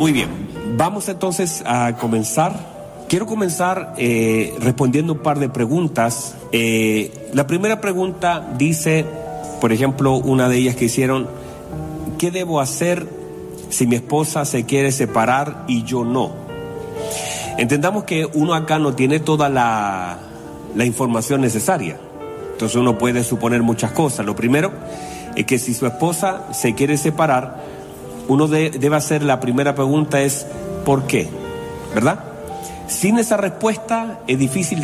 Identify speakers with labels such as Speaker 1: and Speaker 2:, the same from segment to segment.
Speaker 1: Muy bien, vamos entonces a comenzar. Quiero comenzar respondiendo un par de preguntas. La primera pregunta dice, por ejemplo, una de ellas que hicieron: ¿qué debo hacer si mi esposa se quiere separar y yo no? Entendamos que uno acá no tiene toda la información necesaria. Entonces uno puede suponer muchas cosas. Lo primero es que si su esposa se quiere separar, uno debe hacer la primera pregunta es ¿por qué? ¿Verdad? Sin esa respuesta es difícil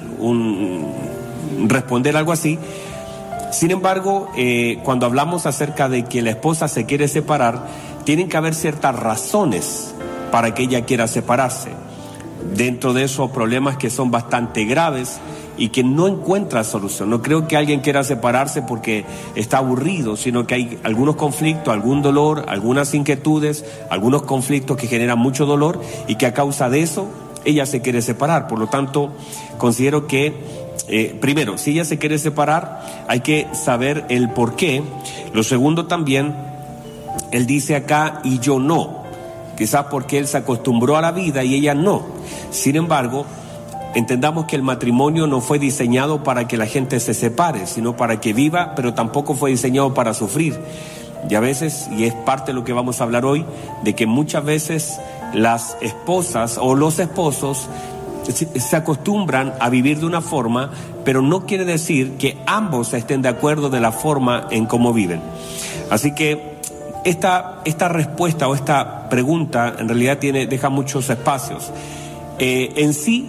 Speaker 1: responder algo así. Sin embargo, cuando hablamos acerca de que la esposa se quiere separar, tienen que haber ciertas razones para que ella quiera separarse. Dentro de esos problemas que son bastante graves y que no encuentra solución. No creo que alguien quiera separarse porque está aburrido, sino que hay algunos conflictos, algún dolor, algunas inquietudes, algunos conflictos que generan mucho dolor y que a causa de eso ella se quiere separar. Por lo tanto, considero que primero, si ella se quiere separar, hay que saber el por qué. Lo segundo también, él dice acá, y yo no. Quizás porque él se acostumbró a la vida y ella no. Sin embargo, entendamos que el matrimonio no fue diseñado para que la gente se separe, sino para que viva, pero tampoco fue diseñado para sufrir. Y a veces, y es parte de lo que vamos a hablar hoy, de que muchas veces las esposas o los esposos se acostumbran a vivir de una forma, pero no quiere decir que ambos estén de acuerdo de la forma en cómo viven. Así que esta respuesta o esta pregunta en realidad deja muchos espacios. En sí,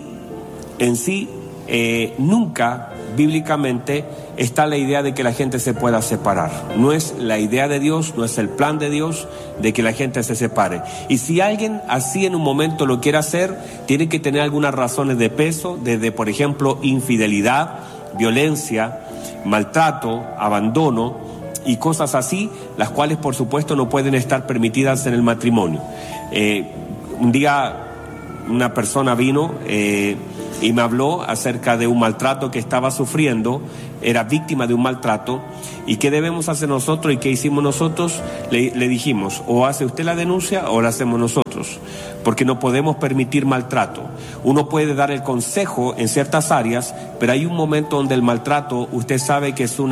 Speaker 1: nunca bíblicamente está la idea de que la gente se pueda separar. No es la idea de Dios, no es el plan de Dios de que la gente se separe. Y si alguien así en un momento lo quiere hacer, tiene que tener algunas razones de peso, desde por ejemplo infidelidad, violencia, maltrato, abandono y cosas así, las cuales por supuesto no pueden estar permitidas en el matrimonio. Un día una persona vino y me habló acerca de un maltrato que estaba sufriendo, era víctima de un maltrato, y qué debemos hacer nosotros y qué hicimos nosotros. Le dijimos, o hace usted la denuncia o la hacemos nosotros, porque no podemos permitir maltrato. Uno puede dar el consejo en ciertas áreas, pero hay un momento donde el maltrato, usted sabe que es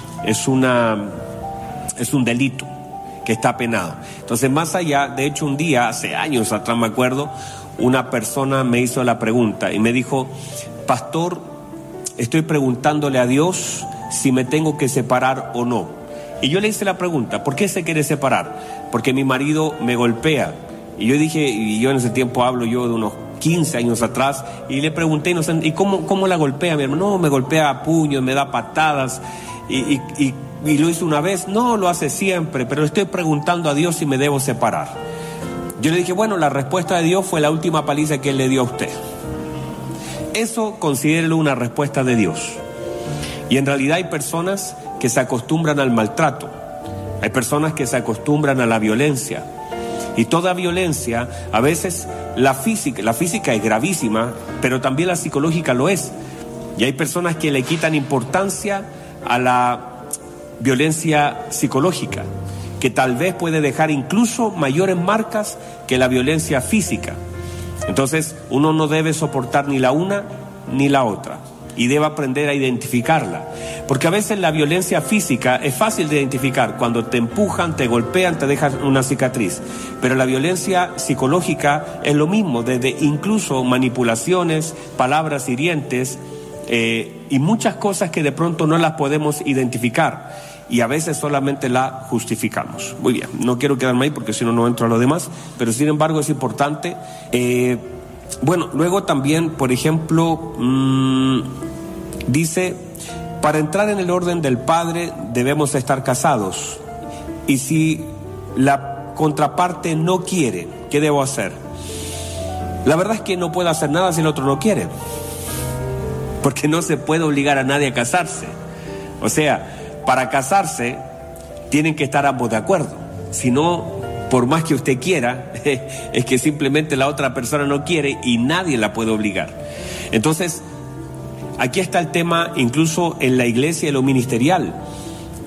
Speaker 1: un delito que está penado. Entonces, más allá, de hecho un día, hace años atrás me acuerdo, una persona me hizo la pregunta y me dijo: pastor, estoy preguntándole a Dios si me tengo que separar o no. Y yo le hice la pregunta: ¿por qué se quiere separar? Porque mi marido me golpea. Y yo dije, y yo en ese tiempo hablo yo de unos 15 años atrás, y le pregunté, ¿y cómo la golpea mi hermano? No, me golpea a puños, me da patadas, y lo hizo una vez. No, lo hace siempre, pero le estoy preguntando a Dios si me debo separar. Yo le dije, bueno, la respuesta de Dios fue la última paliza que Él le dio a usted. Eso considérelo una respuesta de Dios. Y en realidad hay personas que se acostumbran al maltrato. Hay personas que se acostumbran a la violencia. Y toda violencia, a veces la física es gravísima, pero también la psicológica lo es. Y hay personas que le quitan importancia a la violencia psicológica, que tal vez puede dejar incluso mayores marcas que la violencia física. Entonces, uno no debe soportar ni la una ni la otra, y debe aprender a identificarla. Porque a veces la violencia física es fácil de identificar, cuando te empujan, te golpean, te dejan una cicatriz. Pero la violencia psicológica es lo mismo, desde incluso manipulaciones, palabras hirientes, y muchas cosas que de pronto no las podemos identificar. Y a veces solamente la justificamos. Muy bien, no quiero quedarme ahí porque si no entro a lo demás, pero sin embargo es importante. Bueno, luego también, por ejemplo, dice, para entrar en el orden del Padre debemos estar casados. Y si la contraparte no quiere, ¿qué debo hacer? La verdad es que no puedo hacer nada si el otro no quiere, porque no se puede obligar a nadie a casarse. O sea, para casarse tienen que estar ambos de acuerdo. Si no, por más que usted quiera, es que simplemente la otra persona no quiere y nadie la puede obligar. Entonces, aquí está el tema incluso en la iglesia y lo ministerial.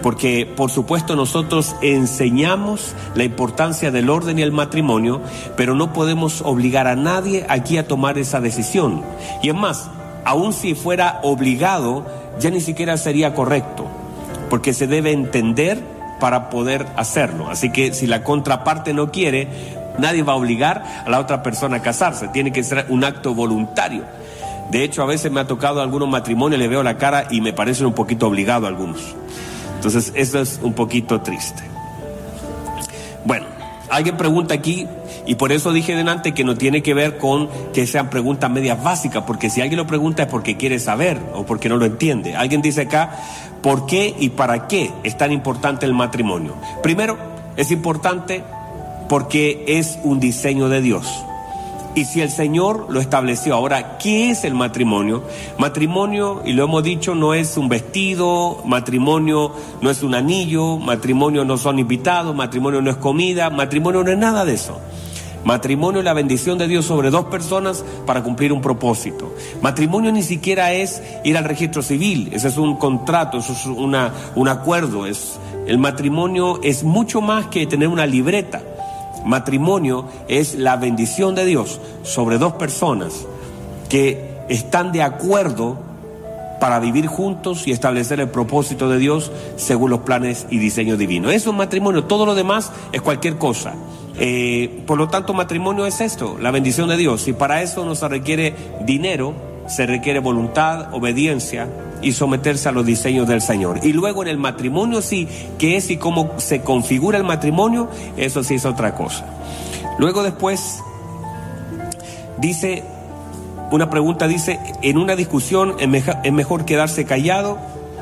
Speaker 1: porque por supuesto nosotros enseñamos la importancia del orden y el matrimonio, pero no podemos obligar a nadie aquí a tomar esa decisión. Y es más, aun si fuera obligado, ya ni siquiera sería correcto, porque se debe entender para poder hacerlo. Así que si la contraparte no quiere, nadie va a obligar a la otra persona a casarse, tiene que ser un acto voluntario. De hecho, a veces me ha tocado algunos matrimonios, le veo la cara y me parecen un poquito obligados algunos. Entonces, eso es un poquito triste. Bueno, alguien pregunta aquí, y por eso dije delante que no tiene que ver con que sean preguntas medias básicas, porque si alguien lo pregunta es porque quiere saber o porque no lo entiende. Alguien dice acá, ¿por qué y para qué es tan importante el matrimonio? Primero, es importante porque es un diseño de Dios. Y si el Señor lo estableció, ahora, ¿qué es el matrimonio? Matrimonio, y lo hemos dicho, no es un vestido, matrimonio no es un anillo, matrimonio no son invitados, matrimonio no es comida, matrimonio no es nada de eso. Matrimonio es la bendición de Dios sobre dos personas para cumplir un propósito. Matrimonio ni siquiera es ir al registro civil, ese es un contrato, eso es un acuerdo. El matrimonio es mucho más que tener una libreta. Matrimonio es la bendición de Dios sobre dos personas que están de acuerdo para vivir juntos y establecer el propósito de Dios según los planes y diseños divinos. Eso es matrimonio, todo lo demás es cualquier cosa. Por lo tanto, matrimonio es esto, la bendición de Dios, y para eso no se requiere dinero, se requiere voluntad, obediencia y someterse a los diseños del Señor. Y luego en el matrimonio sí, qué es y cómo se configura el matrimonio, eso sí es otra cosa. Luego después dice, una pregunta dice, en una discusión es mejor quedarse callado.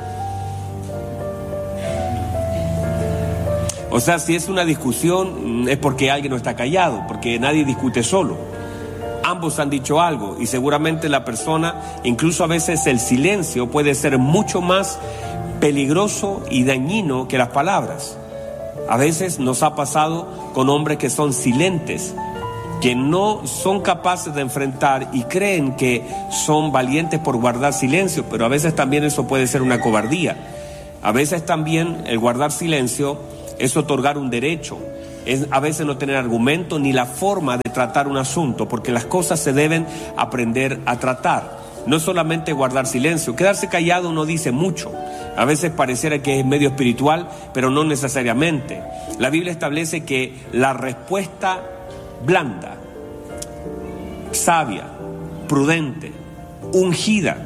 Speaker 1: O sea, si es una discusión es porque alguien no está callado, porque nadie discute solo. Ambos han dicho algo y seguramente la persona, incluso a veces el silencio puede ser mucho más peligroso y dañino que las palabras. A veces nos ha pasado con hombres que son silentes, que no son capaces de enfrentar y creen que son valientes por guardar silencio, pero a veces también eso puede ser una cobardía. A veces también el guardar silencio es otorgar un derecho. Es a veces no tener argumento ni la forma de tratar un asunto, porque las cosas se deben aprender a tratar. No solamente guardar silencio, quedarse callado no dice mucho. A veces pareciera que es medio espiritual, pero no necesariamente. La Biblia establece que la respuesta blanda, sabia, prudente, ungida,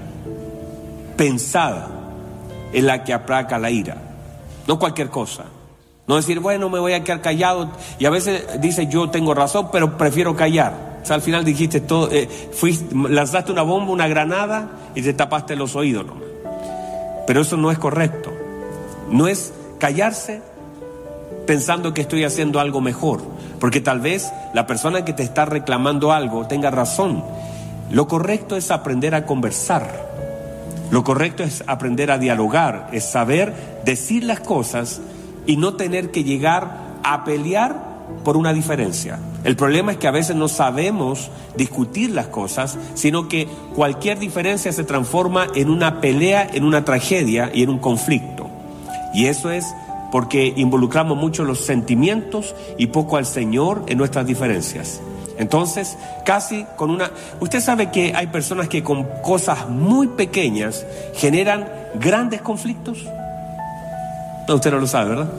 Speaker 1: pensada, es la que aplaca la ira, no cualquier cosa. No decir, bueno, me voy a quedar callado. Y a veces dice, yo tengo razón, pero prefiero callar. O sea, al final dijiste todo, lanzaste una bomba, una granada y te tapaste los oídos nomás. Pero eso no es correcto. No es callarse pensando que estoy haciendo algo mejor. Porque tal vez la persona que te está reclamando algo tenga razón. Lo correcto es aprender a conversar. Lo correcto es aprender a dialogar, es saber decir las cosas y no tener que llegar a pelear por una diferencia. El problema es que a veces no sabemos discutir las cosas, sino que cualquier diferencia se transforma en una pelea, en una tragedia y en un conflicto. Y eso es porque involucramos mucho los sentimientos y poco al Señor en nuestras diferencias. Entonces, casi con una... Usted sabe que hay personas que con cosas muy pequeñas generan grandes conflictos. No, usted no lo sabe, ¿verdad?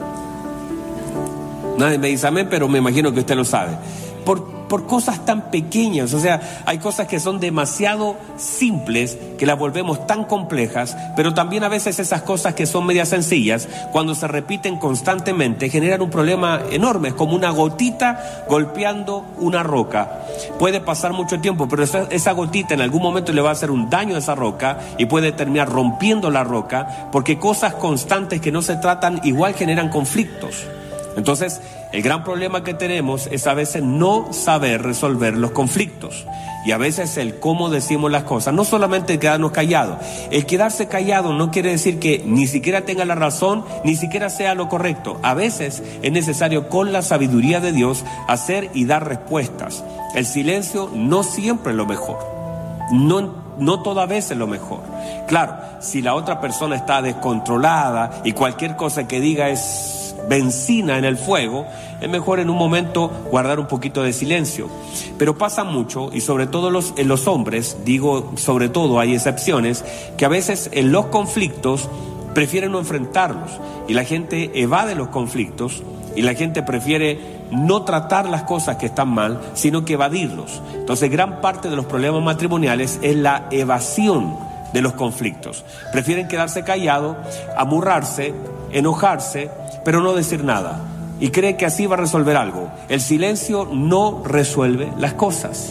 Speaker 1: Nadie me dice amén, pero me imagino que usted lo sabe. Por cosas tan pequeñas, o sea, hay cosas que son demasiado simples, que las volvemos tan complejas, pero también a veces esas cosas que son medias sencillas, cuando se repiten constantemente, generan un problema enorme. Es como una gotita golpeando una roca. Puede pasar mucho tiempo, pero esa gotita en algún momento le va a hacer un daño a esa roca y puede terminar rompiendo la roca, porque cosas constantes que no se tratan igual generan conflictos. Entonces, el gran problema que tenemos es a veces no saber resolver los conflictos. Y a veces el cómo decimos las cosas, no solamente el quedarnos callados. El quedarse callado no quiere decir que ni siquiera tenga la razón, ni siquiera sea lo correcto. A veces es necesario, con la sabiduría de Dios, hacer y dar respuestas. El silencio no siempre es lo mejor. No no toda vez es lo mejor. Claro, si la otra persona está descontrolada y cualquier cosa que diga es benzina en el fuego, es mejor en un momento guardar un poquito de silencio. Pero pasa mucho, y sobre todo en los hombres, digo sobre todo, hay excepciones, que a veces en los conflictos prefieren no enfrentarlos, y la gente evade los conflictos, y la gente prefiere no tratar las cosas que están mal, sino que evadirlos. Entonces, gran parte de los problemas matrimoniales es la evasión de los conflictos. Prefieren quedarse callados, amurrarse, enojarse, pero no decir nada. Y cree que así va a resolver algo. El silencio no resuelve las cosas.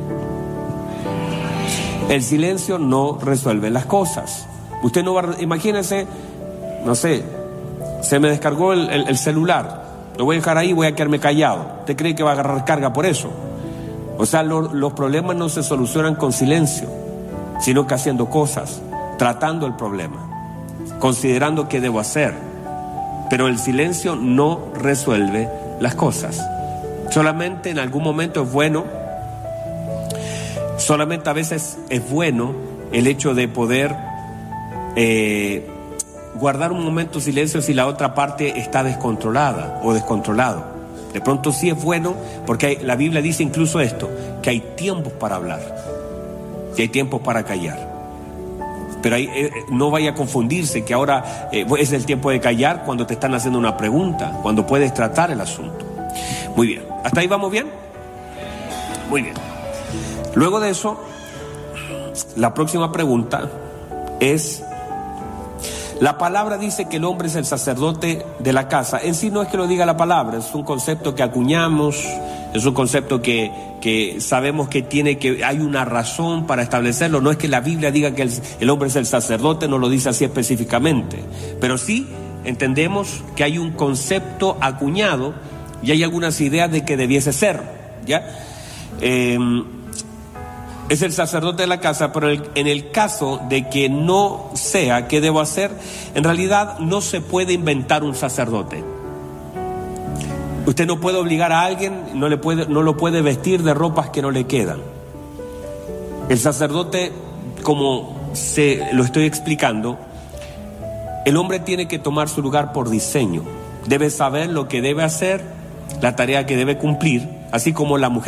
Speaker 1: El silencio no resuelve las cosas. Usted no va, imagínese, no sé, se me descargó el celular. Lo voy a dejar ahí, voy a quedarme callado. ¿Usted cree que va a agarrar carga por eso? O sea, los problemas no se solucionan con silencio, sino que haciendo cosas, tratando el problema, considerando qué debo hacer. Pero el silencio no resuelve las cosas. Solamente en algún momento es bueno, solamente a veces es bueno el hecho de poder guardar un momento de silencio si la otra parte está descontrolada o descontrolado. De pronto sí es bueno, porque la Biblia dice incluso esto, que hay tiempos para hablar y hay tiempos para callar. Pero ahí, no vaya a confundirse que ahora es el tiempo de callar cuando te están haciendo una pregunta, cuando puedes tratar el asunto. Muy bien, ¿hasta ahí vamos bien? Muy bien. Luego de eso, la próxima pregunta es: la palabra dice que el hombre es el sacerdote de la casa. En sí no es que lo diga la palabra, es un concepto que acuñamos, es un concepto que sabemos que hay una razón para establecerlo. No es que la Biblia diga que el hombre es el sacerdote, no lo dice así específicamente, pero sí entendemos que hay un concepto acuñado y hay algunas ideas de que debiese ser, ¿ya? Es el sacerdote de la casa, pero en el caso de que no sea, ¿qué debo hacer? En realidad no se puede inventar un sacerdote. Usted no puede obligar a alguien, no lo puede vestir de ropas que no le quedan. El sacerdote, como lo estoy explicando, el hombre tiene que tomar su lugar por diseño. Debe saber lo que debe hacer, la tarea que debe cumplir, así como la mujer.